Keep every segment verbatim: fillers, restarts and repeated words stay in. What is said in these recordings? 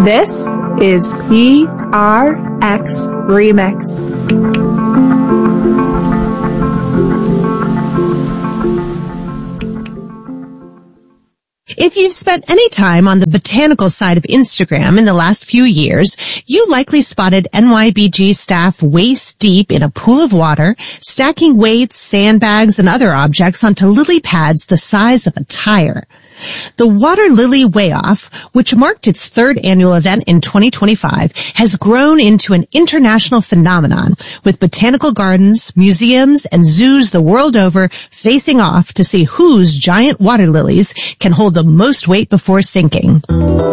This is P R X Remix. If you've spent any time on the botanical side of Instagram in the last few years, you likely spotted N Y B G staff waist deep in a pool of water, stacking weights, sandbags, and other objects onto lily pads the size of a tire. The Water Lily Weigh-Off, which marked its third annual event in twenty twenty-five, has grown into an international phenomenon, with botanical gardens, museums, and zoos the world over facing off to see whose giant water lilies can hold the most weight before sinking.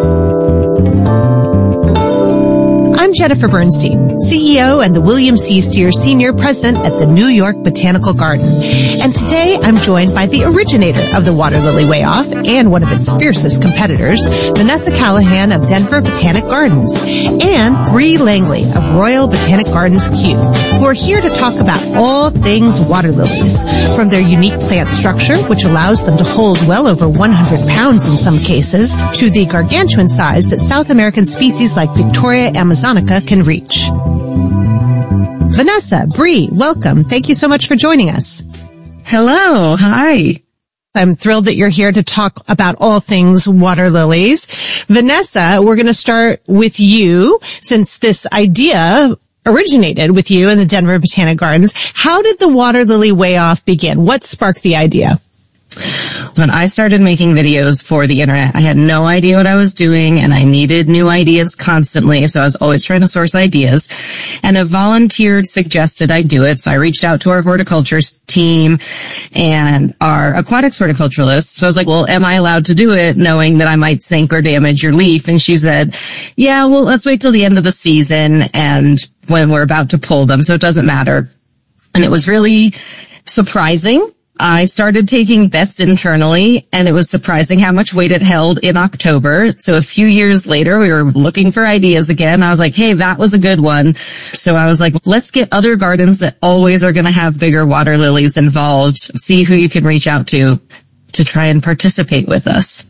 I'm Jennifer Bernstein, C E O and the William C. Steer Senior President at the New York Botanical Garden. And today I'm joined by the originator of the Water Lily Weigh-Off and one of its fiercest competitors, Vanessa Callahan of Denver Botanic Gardens, and Bree Langley of Royal Botanic Gardens Kew, who are here to talk about all things water lilies, from their unique plant structure, which allows them to hold well over one hundred pounds in some cases, to the gargantuan size that South American species like Victoria amazonica can reach. Vanessa, Bree, welcome. Thank you so much for joining us. Hello. Hi. I'm thrilled that you're here to talk about all things water lilies. Vanessa, we're going to start with you, since this idea originated with you in the Denver Botanic Gardens. How did the Water Lily Weigh-Off begin? What sparked the idea? When I started making videos for the internet, I had no idea what I was doing, and I needed new ideas constantly, so I was always trying to source ideas. And a volunteer suggested I do it, so I reached out to our horticulture team and our aquatics horticulturalists. So I was like, well, am I allowed to do it, knowing that I might sink or damage your leaf? And she said, yeah, well, let's wait till the end of the season and when we're about to pull them, so it doesn't matter. And it was really surprising. I started taking bets internally, and it was surprising how much weight it held in October. So a few years later, we were looking for ideas again. I was like, hey, that was a good one. So I was like, let's get other gardens that always are going to have bigger water lilies involved. See who you can reach out to to try and participate with us.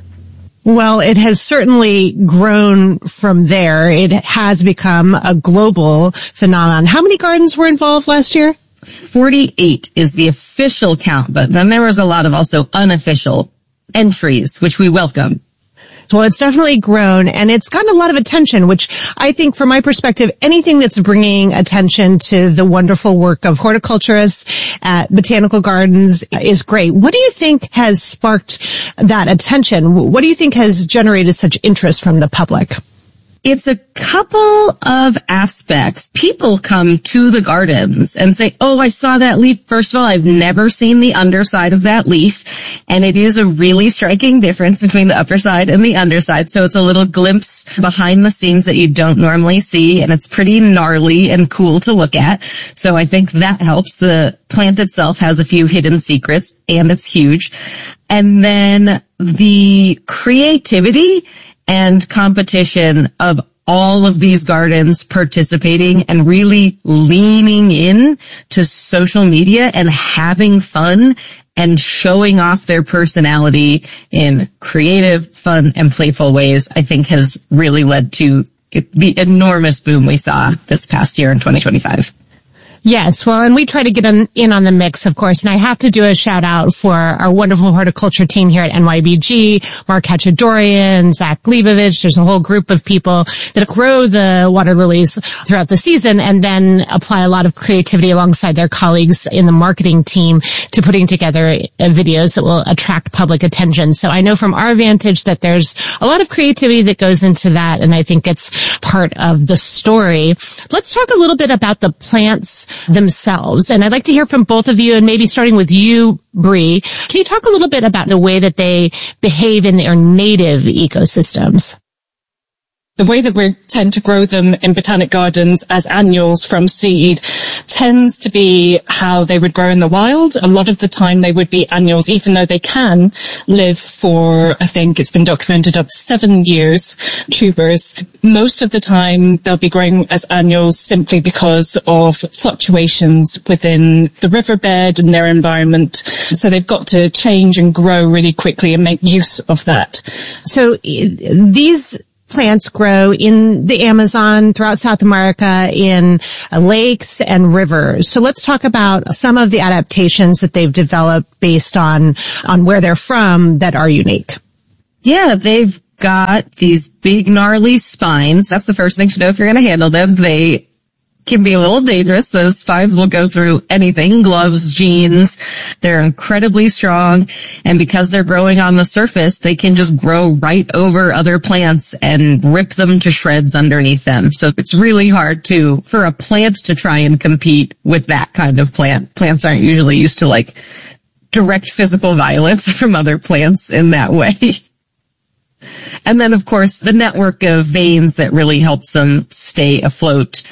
Well, it has certainly grown from there. It has become a global phenomenon. How many gardens were involved last year? forty-eight is the official count, but then there was a lot of also unofficial entries, which we welcome. Well, it's definitely grown, and it's gotten a lot of attention, which I think, from my perspective, anything that's bringing attention to the wonderful work of horticulturists at botanical gardens is great. What do you think has sparked that attention? What do you think has generated such interest from the public? It's a couple of aspects. People come to the gardens and say, oh, I saw that leaf. First of all, I've never seen the underside of that leaf. And it is a really striking difference between the upper side and the underside. So it's a little glimpse behind the scenes that you don't normally see. And it's pretty gnarly and cool to look at. So I think that helps. The plant itself has a few hidden secrets, and it's huge. And then the creativity and competition of all of these gardens participating and really leaning in to social media and having fun and showing off their personality in creative, fun, and playful ways, I think has really led to the enormous boom we saw this past year in twenty twenty-five. Yes, well, and we try to get in, in on the mix, of course, and I have to do a shout out for our wonderful horticulture team here at N Y B G, Mark Hachadorian, Zach Glebovich. There's a whole group of people that grow the water lilies throughout the season and then apply a lot of creativity alongside their colleagues in the marketing team to putting together videos that will attract public attention. So I know from our vantage that there's a lot of creativity that goes into that, and I think it's part of the story. Let's talk a little bit about the plants themselves. And I'd like to hear from both of you, and maybe starting with you, Bree. Can you talk a little bit about the way that they behave in their native ecosystems? The way that we tend to grow them in botanic gardens as annuals from seed tends to be how they would grow in the wild. A lot of the time they would be annuals, even though they can live for, I think it's been documented, up to seven years, tubers. Most of the time they'll be growing as annuals simply because of fluctuations within the riverbed and their environment. So they've got to change and grow really quickly and make use of that. So these plants grow in the Amazon, throughout South America, in uh, lakes and rivers. So let's talk about some of the adaptations that they've developed based on, on where they're from that are unique. Yeah, they've got these big gnarly spines. That's the first thing to know if you're going to handle them. They can be a little dangerous. Those spines will go through anything, gloves, jeans. They're incredibly strong. And because they're growing on the surface, they can just grow right over other plants and rip them to shreds underneath them. So it's really hard to, for a plant to try and compete with that kind of plant. Plants aren't usually used to like direct physical violence from other plants in that way. And then, of course, the network of veins that really helps them stay afloat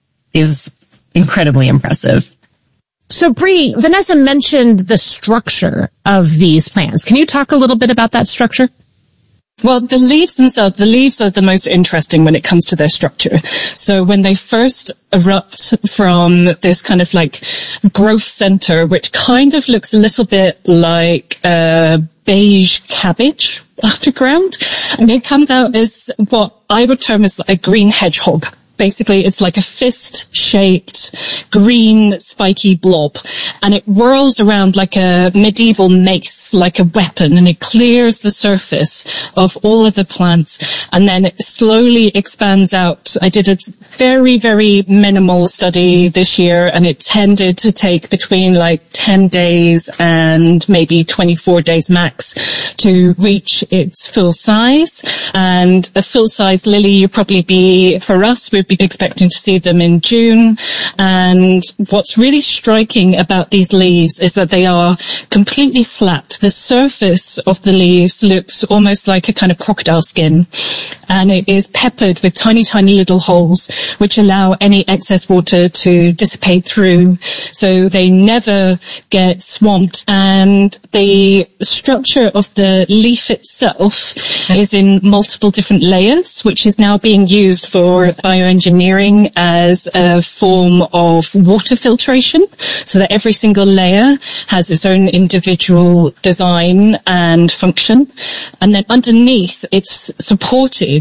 is incredibly impressive. So, Bree, Vanessa mentioned the structure of these plants. Can you talk a little bit about that structure? Well, the leaves themselves, the leaves are the most interesting when it comes to their structure. So when they first erupt from this kind of like growth center, which kind of looks a little bit like a beige cabbage underground, and it comes out as what I would term as a green hedgehog. Basically, it's like a fist-shaped green spiky blob, and it whirls around like a medieval mace, like a weapon, and it clears the surface of all of the plants, and then it slowly expands out. I did a very, very minimal study this year, and it tended to take between like ten days and maybe twenty-four days max to reach its full size. And a full-size lily, you'd probably be, for us, we'd be expecting to see them in June. And what's really striking about these leaves is that they are completely flat. The surface of the leaves looks almost like a kind of crocodile skin, and it is peppered with tiny, tiny little holes which allow any excess water to dissipate through, so they never get swamped. And the structure of the leaf itself is in multiple different layers, which is now being used for bioengineering as a form of water filtration, so that every single layer has its own individual design and function. And then underneath, it's supported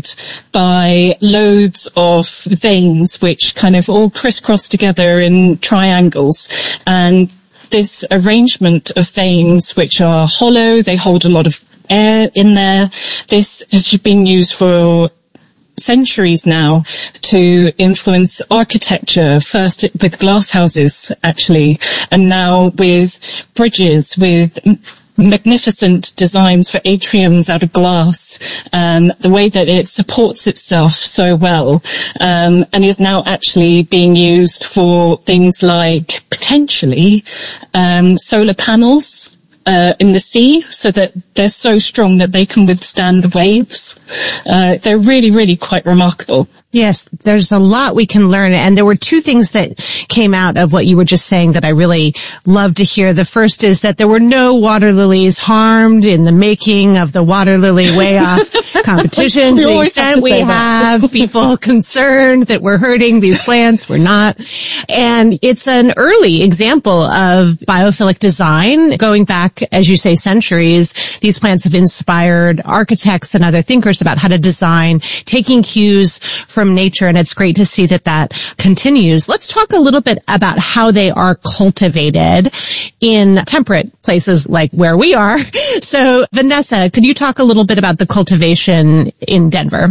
by loads of veins which kind of all crisscross together in triangles. And this arrangement of veins which are hollow, they hold a lot of air in there. This has been used for centuries now to influence architecture, first with glass houses actually, and now with bridges, with magnificent designs for atriums out of glass, and the way that it supports itself so well, um, and is now actually being used for things like potentially um, solar panels uh, in the sea, so that they're so strong that they can withstand the waves. Uh, they're really, really quite remarkable. Yes, there's a lot we can learn. And there were two things that came out of what you were just saying that I really love to hear. The first is that there were no water lilies harmed in the making of the water lily way off competition. To the extent we have people concerned that we're hurting these plants, we're not. And it's an early example of biophilic design. Going back, as you say, centuries, these plants have inspired architects and other thinkers about how to design, taking cues from nature, and it's great to see that that continues. Let's talk a little bit about how they are cultivated in temperate places like where we are. So, Vanessa, could you talk a little bit about the cultivation in Denver?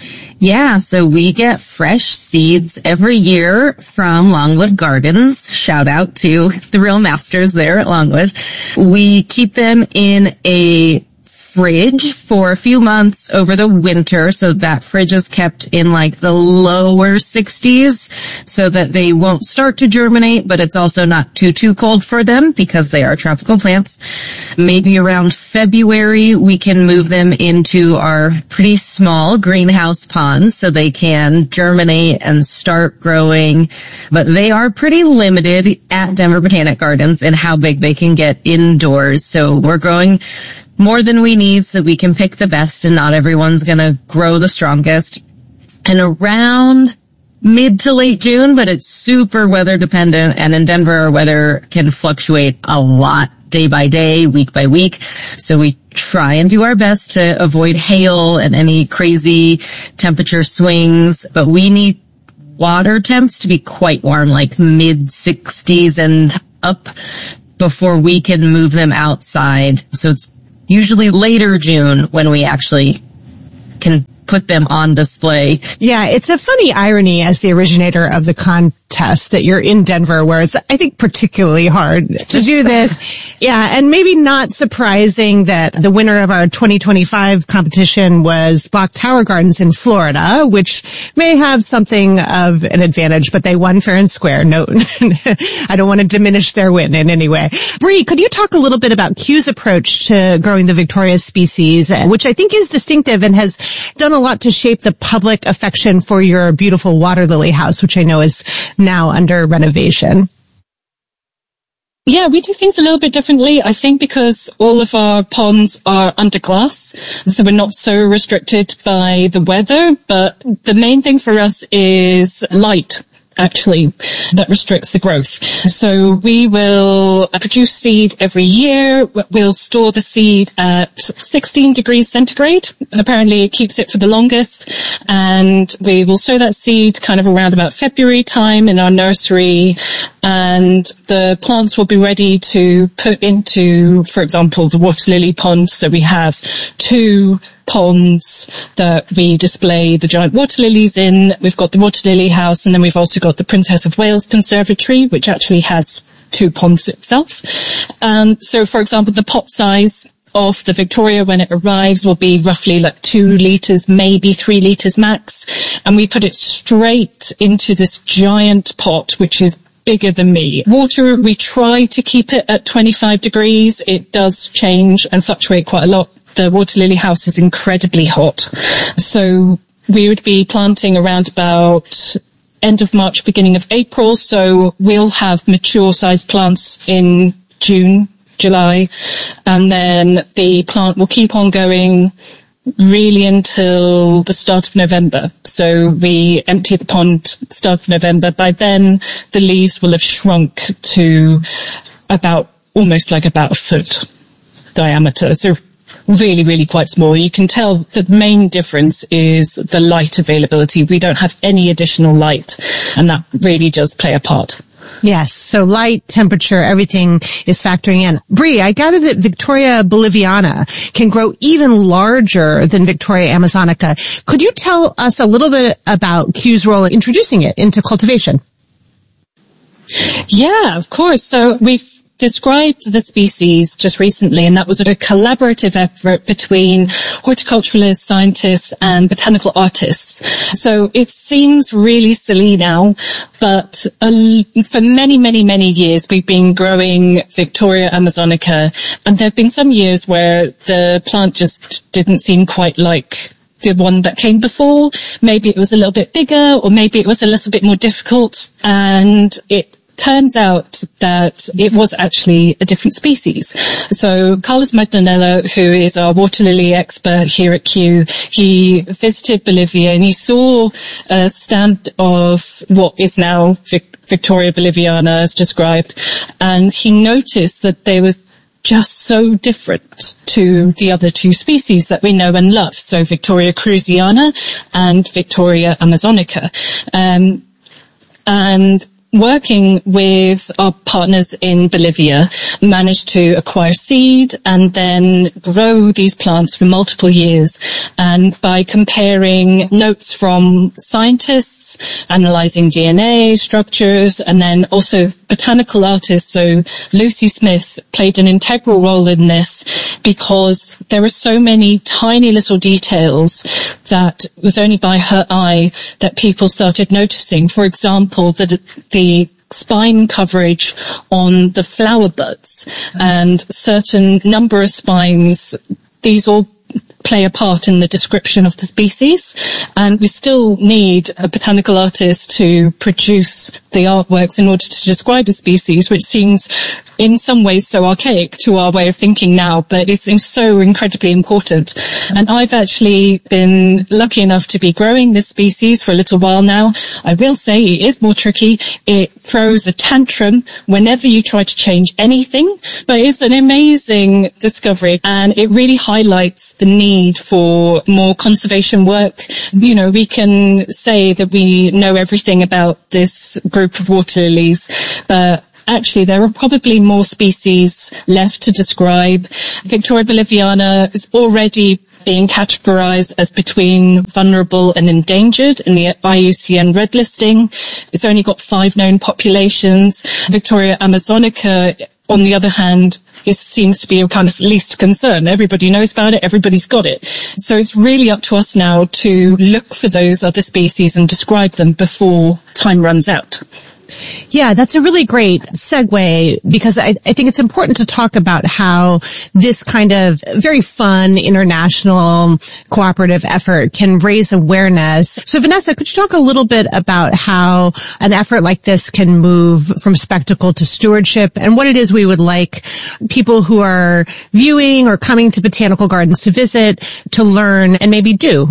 Yeah, so we get fresh seeds every year from Longwood Gardens. Shout out to the real masters there at Longwood. We keep them in a fridge for a few months over the winter, so that fridge is kept in like the lower sixties so that they won't start to germinate, but it's also not too, too cold for them because they are tropical plants. Maybe around February, we can move them into our pretty small greenhouse ponds so they can germinate and start growing, but they are pretty limited at Denver Botanic Gardens in how big they can get indoors. So we're growing more than we need so we can pick the best, and not everyone's gonna grow the strongest. And around mid to late June, but it's super weather dependent, and in Denver our weather can fluctuate a lot day by day, week by week. So we try and do our best to avoid hail and any crazy temperature swings, but we need water temps to be quite warm, like mid sixties and up, before we can move them outside. So it's usually later June when we actually can put them on display. Yeah, it's a funny irony as the originator of the contest that you're in Denver, where it's, I think, particularly hard to do this. Yeah, and maybe not surprising that the winner of our twenty twenty-five competition was Bach Tower Gardens in Florida, which may have something of an advantage, but they won fair and square. No, I don't want to diminish their win in any way. Bree, could you talk a little bit about Kew's approach to growing the Victoria species, which I think is distinctive and has done a lot to shape the public affection for your beautiful water lily house, which I know is now under renovation? Yeah, we do things a little bit differently. I think because all of our ponds are under glass, so we're not so restricted by the weather. But the main thing for us is light, actually, that restricts the growth. So we will produce seed every year. We'll store the seed at sixteen degrees centigrade. Apparently it keeps it for the longest. And we will sow that seed kind of around about February time in our nursery. And the plants will be ready to put into, for example, the water lily pond. So we have two ponds that we display the giant water lilies in. We've got the water lily house, and then we've also got the Princess of Wales Conservatory, which actually has two ponds itself. And so, for example, the pot size of the Victoria when it arrives will be roughly like two litres, maybe three litres max. And we put it straight into this giant pot, which is bigger than me. Water, we try to keep it at twenty-five degrees. It does change and fluctuate quite a lot. The water lily house is incredibly hot. So we would be planting around about end of March, beginning of April. So we'll have mature sized plants in June, July, and then the plant will keep on going really until the start of November. So we empty the pond start of November. By then, the leaves will have shrunk to about, almost like about a foot diameter. So really, really quite small. You can tell that the main difference is the light availability. We don't have any additional light, and that really does play a part. Yes, so light, temperature, everything is factoring in. Bree, I gather that Victoria boliviana can grow even larger than Victoria amazonica. Could you tell us a little bit about Kew's role in introducing it into cultivation? Yeah, of course. So we've described the species just recently, and that was a collaborative effort between horticulturalists, scientists, and botanical artists. So it seems really silly now, but uh, for many, many, many years we've been growing Victoria amazonica, and there have been some years where the plant just didn't seem quite like the one that came before. Maybe it was a little bit bigger, or maybe it was a little bit more difficult, and it turns out that it was actually a different species. So Carlos Magdanello, who is our water lily expert here at Kew, he visited Bolivia and he saw a stand of what is now Vic- Victoria boliviana as described, and he noticed that they were just so different to the other two species that we know and love. So Victoria cruziana and Victoria amazonica. Um, and working with our partners in Bolivia, managed to acquire seed and then grow these plants for multiple years. And by comparing notes from scientists, analyzing D N A structures, and then also botanical artists, so Lucy Smith played an integral role in this because there were so many tiny little details that it was only by her eye that people started noticing. For example, that the The spine coverage on the flower buds and certain number of spines, these all play a part in the description of the species. And we still need a botanical artist to produce the artworks in order to describe a species, which seems in some ways so archaic to our way of thinking now, but it's so incredibly important. And I've actually been lucky enough to be growing this species for a little while now. I will say it is more tricky. It throws a tantrum whenever you try to change anything, but it's an amazing discovery, and it really highlights the need for more conservation work. You know, we can say that we know everything about this group of water lilies, but actually, there are probably more species left to describe. Victoria boliviana is already being categorized as between vulnerable and endangered in the I U C N red listing. It's only got five known populations. Victoria amazonica, on the other hand, it seems to be a kind of least concern. Everybody knows about it. Everybody's got it. So it's really up to us now to look for those other species and describe them before time runs out. Yeah, that's a really great segue, because I, I think it's important to talk about how this kind of very fun international cooperative effort can raise awareness. So Vanessa, could you talk a little bit about how an effort like this can move from spectacle to stewardship, and what it is we would like people who are viewing or coming to botanical gardens to visit to learn and maybe do?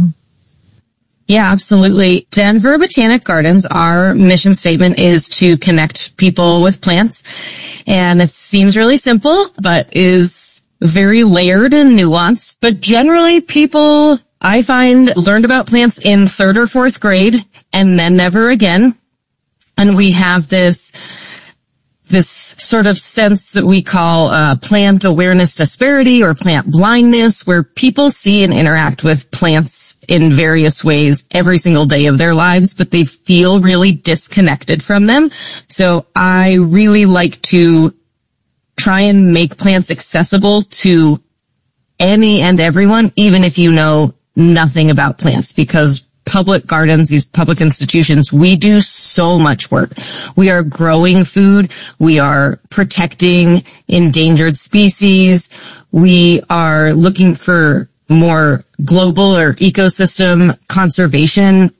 Yeah, absolutely. Denver Botanic Gardens, our mission statement is to connect people with plants. And it seems really simple, but is very layered and nuanced. But generally people, I find, learned about plants in third or fourth grade and then never again. And we have this this sort of sense that we call uh, plant awareness disparity or plant blindness, where people see and interact with plants in various ways every single day of their lives, but they feel really disconnected from them. So I really like to try and make plants accessible to any and everyone, even if you know nothing about plants, because public gardens, these public institutions, we do so much work. We are growing food. We are protecting endangered species. We are looking for more global or ecosystem conservation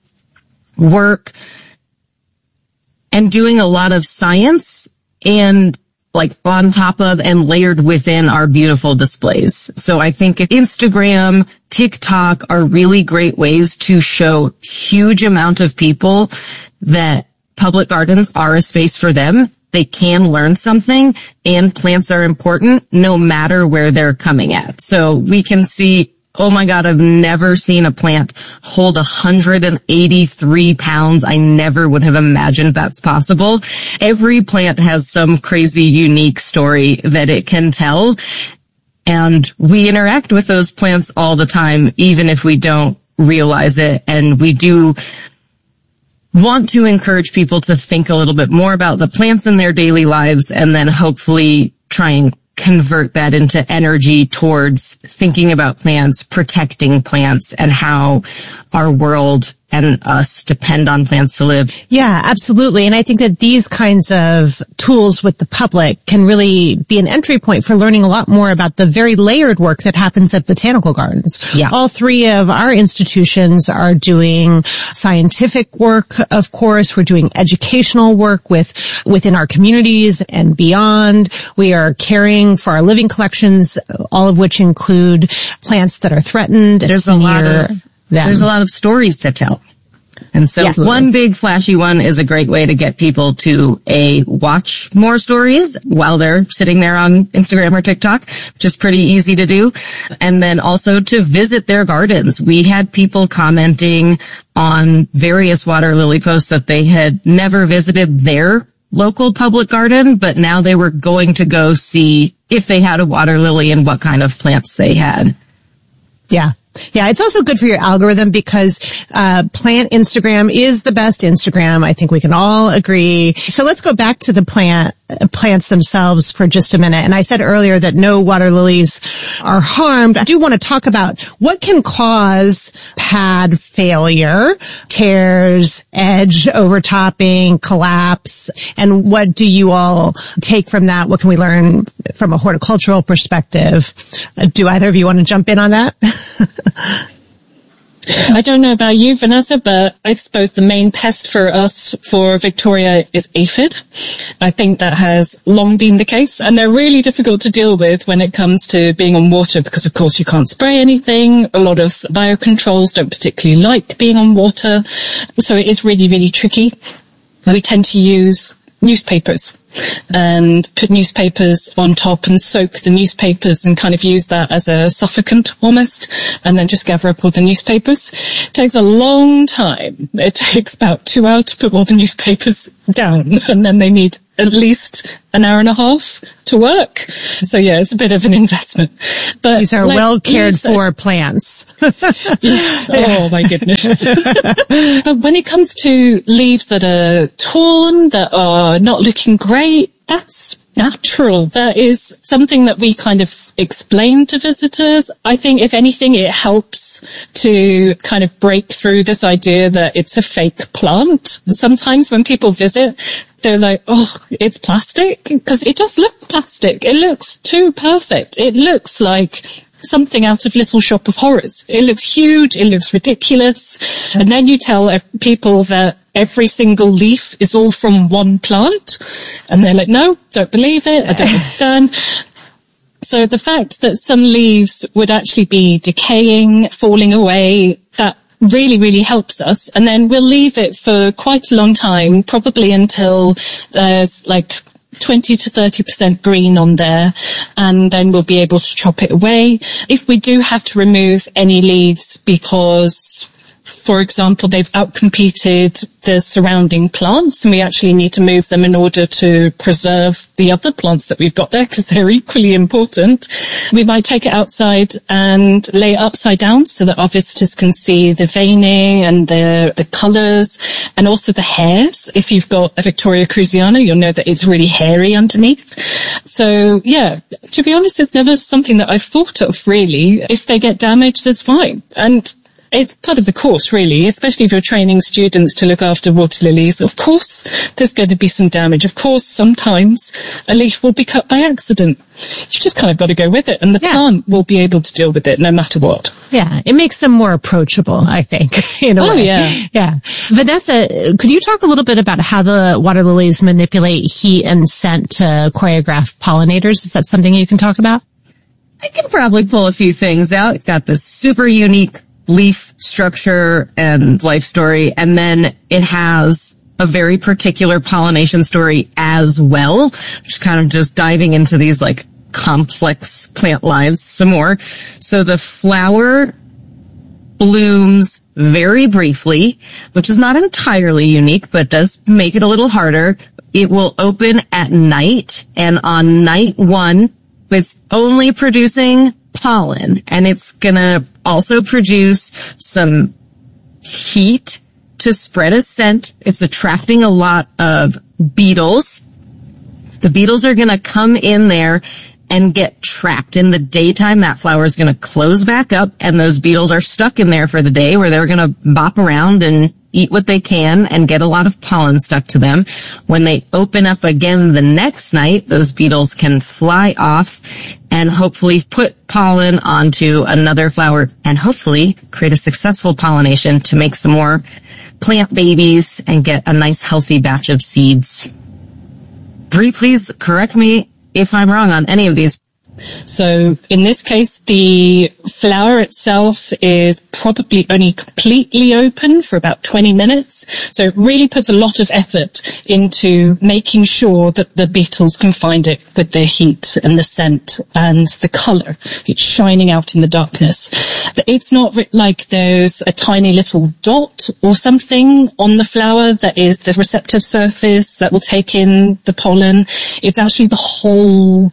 work and doing a lot of science and like on top of and layered within our beautiful displays. So I think Instagram, TikTok are really great ways to show huge amount of people that public gardens are a space for them. They can learn something, and plants are important no matter where they're coming at. So we can see, oh my God, I've never seen a plant hold one hundred eighty-three pounds. I never would have imagined that's possible. Every plant has some crazy, unique story that it can tell. And we interact with those plants all the time, even if we don't realize it. And we do want to encourage people to think a little bit more about the plants in their daily lives, and then hopefully try and convert that into energy towards thinking about plants, protecting plants, and how our world and us depend on plants to live. Yeah, absolutely. And I think that these kinds of tools with the public can really be an entry point for learning a lot more about the very layered work that happens at botanical gardens. Yeah. All three of our institutions are doing scientific work, of course. We're doing educational work with within our communities and beyond. We are caring for our living collections, all of which include plants that are threatened. There's a lot of them. There's a lot of stories to tell. And so yeah, one big flashy one is a great way to get people to a watch more stories while they're sitting there on Instagram or TikTok, which is pretty easy to do. And then also to visit their gardens. We had people commenting on various water lily posts that they had never visited their local public garden, but now they were going to go see if they had a water lily and what kind of plants they had. Yeah. Yeah, it's also good for your algorithm because uh plant Instagram is the best Instagram. I think we can all agree. So let's go back to the plant plants themselves for just a minute. And I said earlier that no water lilies are harmed. I do want to talk about what can cause pad failure, tears, edge overtopping, collapse, and what do you all take from that? What can we learn from a horticultural perspective? Uh, do either of you want to jump in on that? I don't know about you, Vanessa, but I suppose the main pest for us for Victoria is aphid. I think that has long been the case, and they're really difficult to deal with when it comes to being on water because, of course, you can't spray anything. A lot of biocontrols don't particularly like being on water, so it is really, really tricky. We tend to use newspapers and put newspapers on top and soak the newspapers and kind of use that as a suffocant almost, and then just gather up all the newspapers. It takes a long time. It takes about two hours to put all the newspapers down, and then they need at least an hour and a half to work. So yeah, it's a bit of an investment. But these are like, well cared for plants. Oh my goodness. But when it comes to leaves that are torn, that are not looking great, that's natural. That is something that we kind of explain to visitors. I think if anything, it helps to kind of break through this idea that it's a fake plant. Sometimes when people visit, they're like, oh, it's plastic, because it does look plastic. It looks too perfect. It looks like something out of Little Shop of Horrors. It looks huge. It looks ridiculous. And then you tell people that every single leaf is all from one plant. And they're like, no, don't believe it. I don't understand. So the fact that some leaves would actually be decaying, falling away, that really, really helps us. And then we'll leave it for quite a long time, probably until there's like twenty to thirty percent green on there, and then we'll be able to chop it away. If we do have to remove any leaves because, for example, they've outcompeted the surrounding plants and we actually need to move them in order to preserve the other plants that we've got there because they're equally important, we might take it outside and lay it upside down so that our visitors can see the veining and the, the colours and also the hairs. If you've got a Victoria cruziana, you'll know that it's really hairy underneath. So, yeah, to be honest, it's never something that I've thought of, really. If they get damaged, that's fine. And it's part of the course, really, especially if you're training students to look after water lilies. Of course, there's going to be some damage. Of course, sometimes a leaf will be cut by accident. You just kind of got to go with it, and the yeah. plant will be able to deal with it no matter what. Yeah, it makes them more approachable, I think, in a oh, way. yeah. Yeah. Vanessa, could you talk a little bit about how the water lilies manipulate heat and scent to choreograph pollinators? Is that something you can talk about? I can probably pull a few things out. It's got this super unique leaf structure and life story, and then it has a very particular pollination story as well. Just kind of just diving into these like complex plant lives some more. So the flower blooms very briefly, which is not entirely unique, but does make it a little harder. It will open at night, and on night one, it's only producing pollen, and it's gonna also produce some heat to spread a scent. It's attracting a lot of beetles. The beetles are gonna come in there and get trapped. In the daytime, that flower is gonna close back up, and those beetles are stuck in there for the day, where they're gonna bop around and eat what they can and get a lot of pollen stuck to them. When they open up again the next night, those beetles can fly off and hopefully put pollen onto another flower and hopefully create a successful pollination to make some more plant babies and get a nice healthy batch of seeds. Bree, please correct me if I'm wrong on any of these. So in this case, the flower itself is probably only completely open for about twenty minutes. So it really puts a lot of effort into making sure that the beetles can find it with the heat and the scent and the colour. It's shining out in the darkness. It's not like there's a tiny little dot or something on the flower that is the receptive surface that will take in the pollen. It's actually the whole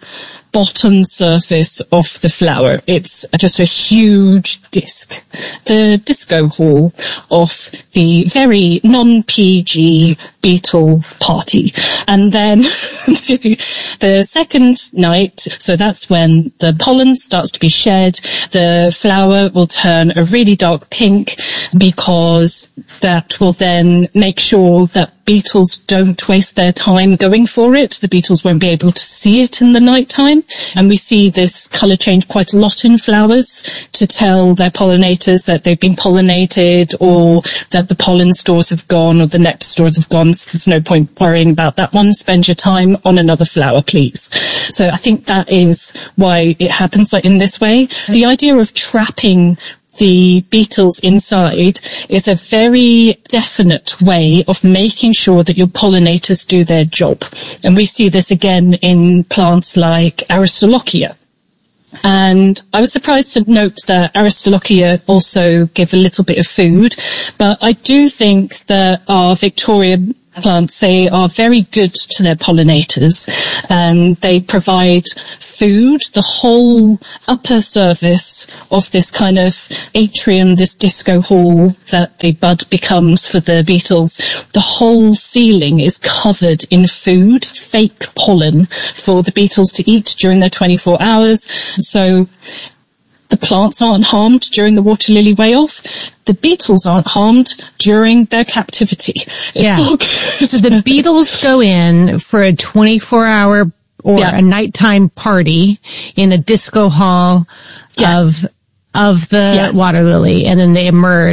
bottom surface of the flower. It's just a huge disc. The disco hall of the very non-P G beetle party. And then the, the second night, so that's when the pollen starts to be shed, the flower will turn a really dark pink, because that will then make sure that beetles don't waste their time going for it. The beetles won't be able to see it in the nighttime. And we see this colour change quite a lot in flowers to tell their pollinators that they've been pollinated, or that the pollen stores have gone, or the nectar stores have gone. So there's no point worrying about that one. Spend your time on another flower, please. So I think that is why it happens like in this way. The idea of trapping the beetles inside is a very definite way of making sure that your pollinators do their job. And we see this again in plants like Aristolochia. And I was surprised to note that Aristolochia also give a little bit of food, but I do think that our Victoria plants, they are very good to their pollinators, and they provide food. The whole upper surface of this kind of atrium, this disco hall that the bud becomes for the beetles, the whole ceiling is covered in food, fake pollen for the beetles to eat during their twenty-four hours. So the plants aren't harmed during the water lily way off. The beetles aren't harmed during their captivity. Yeah. So the beetles go in for a twenty-four hour or yeah. a nighttime party in a disco hall yes. of, of the yes. water lily, and then they emerge.